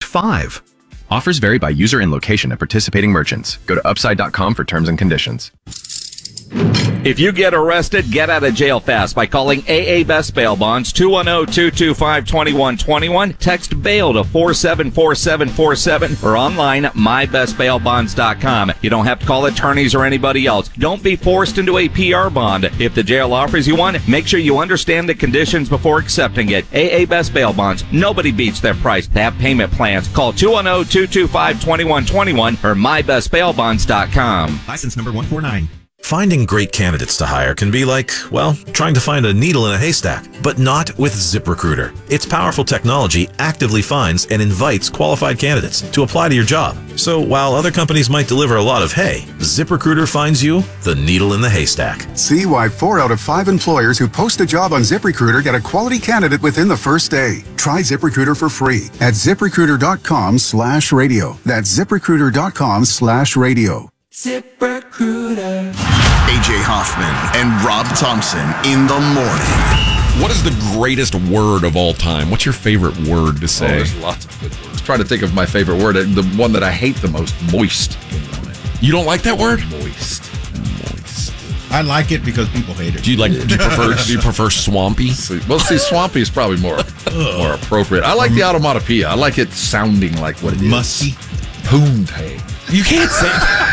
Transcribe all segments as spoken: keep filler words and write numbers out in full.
five. Offers vary by user and location at participating merchants. Go to upside dot com for terms and conditions. If you get arrested, get out of jail fast by calling A A Best Bail Bonds, two one zero, two two five, two one two one. Text bail to four seven four seven four seven or online at my best bail bonds dot com. You don't have to call attorneys or anybody else. Don't be forced into a P R bond. If the jail offers you one, make sure you understand the conditions before accepting it. A A Best Bail Bonds. Nobody beats their price. They have payment plans. Call two one zero, two two five, two one two one or my best bail bonds dot com. License number one four nine. Finding great candidates to hire can be like, well, trying to find a needle in a haystack, but not with ZipRecruiter. Its powerful technology actively finds and invites qualified candidates to apply to your job. So while other companies might deliver a lot of hay, ZipRecruiter finds you the needle in the haystack. See why four out of five employers who post a job on ZipRecruiter get a quality candidate within the first day. Try ZipRecruiter for free at ZipRecruiter.com slash radio. That's ZipRecruiter.com slash radio. ZipRecruiter. A J Hoffman and Rob Thompson in the morning. What is the greatest word of all time? What's your favorite word to Oh, say? there's lots of good words. Try to think of my favorite word. The one that I hate the most, moist. You don't like that word? Moist. Moist. I like it because people hate it. Do you like? Do you prefer? Do you prefer swampy? See, well, see, swampy is probably more more appropriate. I like the automatopoeia. I like it sounding like what it is. Musky. Poontang. You can't say.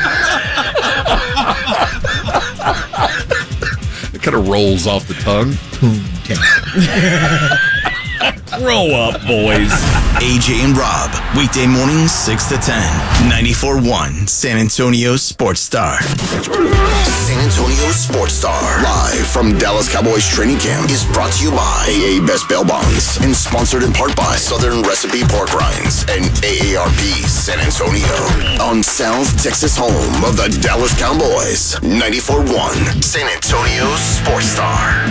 It kind of rolls off the tongue. Grow up, boys. A J and Rob, weekday mornings six to ten. ninety-four point one San Antonio Sports Star. San Antonio Sports Star, live from Dallas Cowboys training camp, is brought to you by A A Best Bail Bonds and sponsored in part by Southern Recipe Pork Rinds and A A R P San Antonio. On South Texas home of the Dallas Cowboys, ninety-four point one San Antonio Sports Star.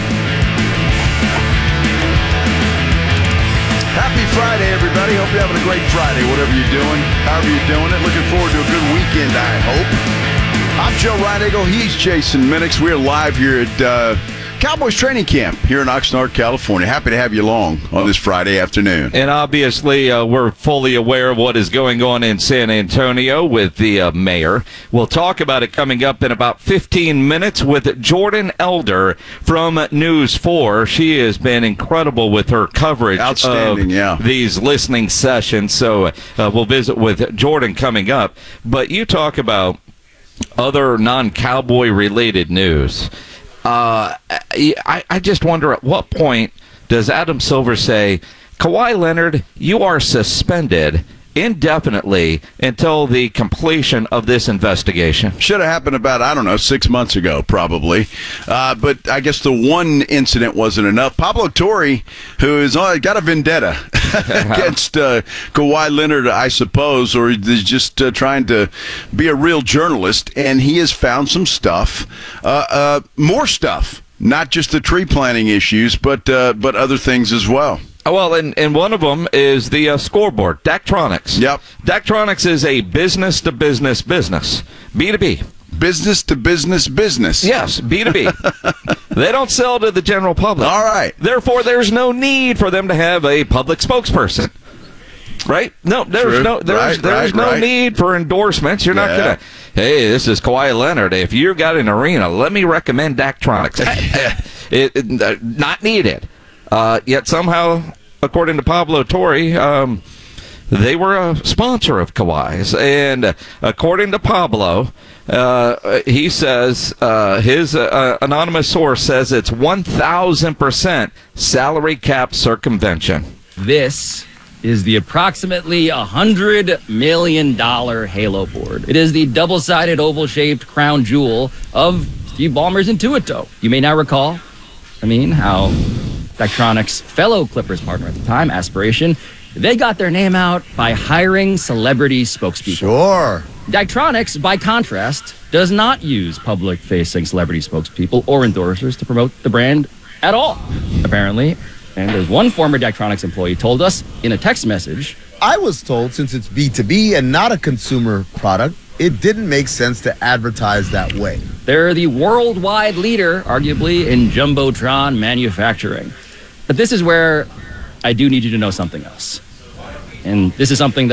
Happy Friday, everybody. Hope you're having a great Friday, whatever you're doing, however you're doing it. Looking forward to a good weekend, I hope. I'm Joe Reinagle. He's Jason Minix. We're live here at uh, Cowboys training camp here in Oxnard, California. Happy to have you along on this Friday afternoon. And obviously, uh, we're fully aware of what is going on in San Antonio with the uh, mayor. We'll talk about it coming up in about fifteen minutes with Jordan Elder from News four. She has been incredible with her coverage Outstanding, of yeah. these listening sessions. So uh, we'll visit with Jordan coming up. But you talk about other non-Cowboy related news. Uh, I, I just wonder at what point does Adam Silver say, Kawhi Leonard, you are suspended indefinitely until the completion of this investigation? Should have happened about, I don't know, six months ago, probably. Uh, but I guess the one incident wasn't enough. Pablo Torre, who has uh, got a vendetta against uh, Kawhi Leonard, I suppose, or is just uh, trying to be a real journalist, and he has found some stuff, uh, uh, more stuff, not just the tree planting issues, but uh, but other things as well. Well, and, and one of them is the uh, scoreboard, Daktronics. Yep. Daktronics is a business-to-business business, B two B. Business to business business. Yes, B two B. They don't sell to the general public. All right. Therefore, there's no need for them to have a public spokesperson. Right? No, there's True. no there's Right, there's right, no right. need for endorsements. You're not Yeah. gonna, hey, this is Kawhi Leonard. If you've got an arena, let me recommend Daktronics. it, it, uh, not needed. Uh, yet somehow, according to Pablo Torre, um, they were a sponsor of Kawhi's. And uh, according to Pablo, uh, he says, uh, his uh, anonymous source says it's one thousand percent salary cap circumvention. This is the approximately one hundred million dollars Halo board. It is the double-sided oval-shaped crown jewel of Steve Ballmer's Intuito. You may now recall, I mean, how Daktronics' fellow Clippers partner at the time, Aspiration, they got their name out by hiring celebrity spokespeople. Sure. Daktronics, by contrast, does not use public-facing celebrity spokespeople or endorsers to promote the brand at all, apparently. And as one former Daktronics employee told us in a text message, I was told since it's B two B and not a consumer product, it didn't make sense to advertise that way. they're the worldwide leader, arguably, in Jumbotron manufacturing. But this is where I do need you to know something else. And this is something that